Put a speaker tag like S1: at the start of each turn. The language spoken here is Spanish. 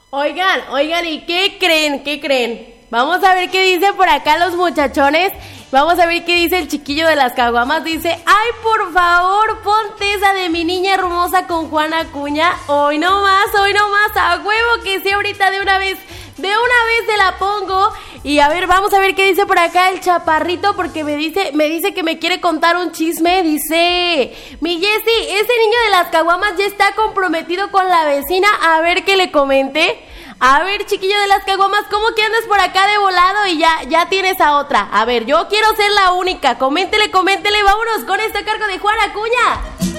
S1: Oigan, ¿y qué creen? Vamos a ver qué dicen por acá los muchachones. Vamos a ver qué dice el chiquillo de las caguamas. Dice, ay, por favor, ponte esa de Mi Niña Hermosa con Juan Acuña. Hoy no más, a huevo que sí, ahorita de una vez te la pongo. Y a ver, vamos a ver qué dice por acá el chaparrito, porque me dice que me quiere contar un chisme. Dice, mi Jessy, ese niño de las caguamas ya está comprometido con la vecina. A ver que le comente. A ver, chiquillo de las caguamas, ¿cómo que andas por acá de volado y ya tienes a otra? A ver, yo quiero ser la única. Coméntele, vámonos con este cargo de Juan Acuña.